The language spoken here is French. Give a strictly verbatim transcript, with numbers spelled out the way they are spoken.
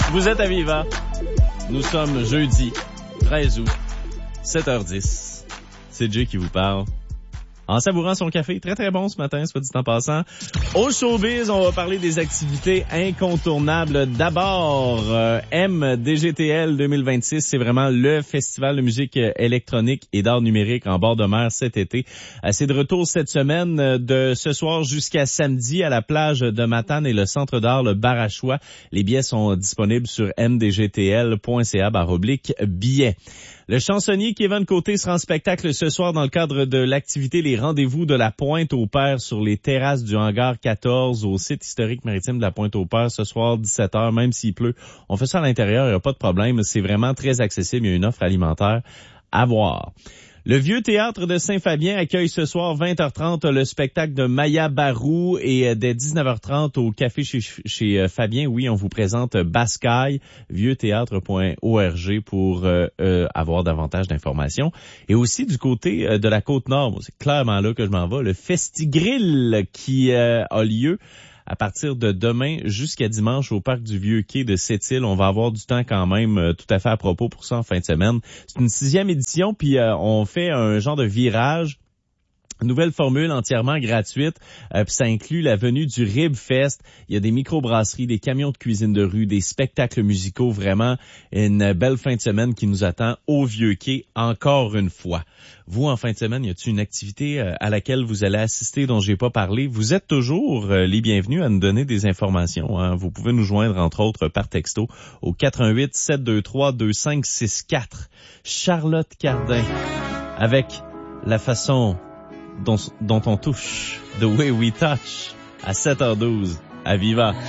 Vous êtes à Viva. Nous sommes jeudi treize août, sept heures dix. C'est Jay qui vous parle. En savourant son café, très très bon ce matin, soit dit en passant. Au showbiz, on va parler des activités incontournables. D'abord, euh, M D G T L deux mille vingt-six, c'est vraiment le festival de musique électronique et d'art numérique en bord de mer cet été. Euh, c'est de retour cette semaine, euh, de ce soir jusqu'à samedi à la plage de Matane et le centre d'art le Barachois. Les billets sont disponibles sur m d g t l point c a barre oblique billets. Le chansonnier Kevin Côté sera en spectacle ce soir dans le cadre de l'activité Les Rendez-vous de la Pointe-aux-Pères sur les terrasses du hangar quatorze au site historique maritime de la Pointe-aux-Pères ce soir dix-sept heures, même s'il pleut. On fait ça à l'intérieur, il n'y a pas de problème. C'est vraiment très accessible. Il y a une offre alimentaire à voir. Le Vieux Théâtre de Saint-Fabien accueille ce soir vingt heures trente le spectacle de Maya Barou et dès dix-neuf heures trente au café chez, chez Fabien, oui, on vous présente Bascaille, vieux théâtre point org pour euh, euh, avoir davantage d'informations. Et aussi du côté euh, de la Côte-Nord, c'est clairement là que je m'en vais, le Festigrill qui euh, a lieu à partir de demain jusqu'à dimanche au parc du Vieux-Quai de Sept-Îles. On va avoir du temps quand même euh, tout à fait à propos pour ça en fin de semaine. C'est une sixième édition, puis euh, on fait un genre de virage. Nouvelle formule entièrement gratuite, euh, puis ça inclut la venue du Rib Fest. Il y a des microbrasseries, des camions de cuisine de rue, des spectacles musicaux. Vraiment une belle fin de semaine qui nous attend au Vieux-Quai encore une fois. Vous, en fin de semaine, y a-t-il une activité euh, à laquelle vous allez assister dont j'ai pas parlé? Vous êtes toujours euh, les bienvenus à nous donner des informations. Hein. Vous pouvez nous joindre, entre autres, par texto au quatre un huit, sept deux trois, deux cinq six quatre. Charlotte Cardin, avec la façon dont, dont on touche, The Way We Touch, à sept heures douze, à Viva.